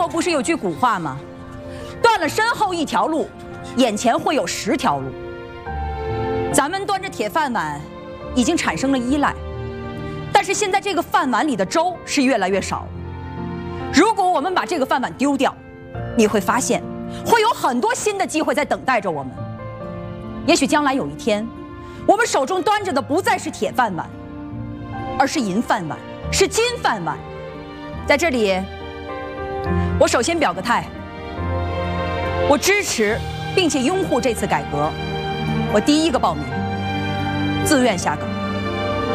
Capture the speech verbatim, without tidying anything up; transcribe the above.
国不是有句古话吗？断了身后一条路，眼前会有十条路。咱们端着铁饭碗，已经产生了依赖，但是现在这个饭碗里的粥是越来越少。如果我们把这个饭碗丢掉，你会发现会有很多新的机会在等待着我们。也许将来有一天，我们手中端着的不再是铁饭碗，而是银饭碗，是金饭碗。在这里，我首先表个态，我支持并且拥护这次改革，我第一个报名，自愿下岗。